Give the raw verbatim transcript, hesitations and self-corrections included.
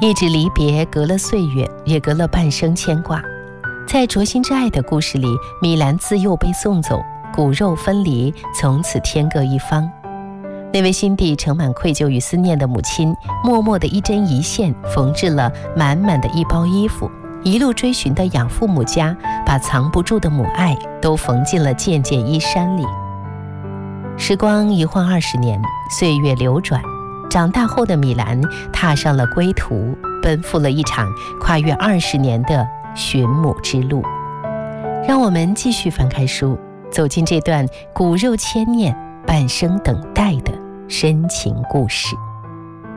一纸离别，隔了岁月，也隔了半生牵挂。在灼心之爱的故事里，米兰自幼被送走，骨肉分离，从此天各一方。那位心底盛满愧疚与思念的母亲，默默的一针一线缝制了满满的一包衣服，一路追寻的养父母家，把藏不住的母爱都缝进了件件衣衫里。时光一晃二十年，岁月流转，长大后的米兰踏上了归途，奔赴了一场跨越二十年的寻母之路。让我们继续翻开书，走进这段骨肉牵念、半生等待的深情故事。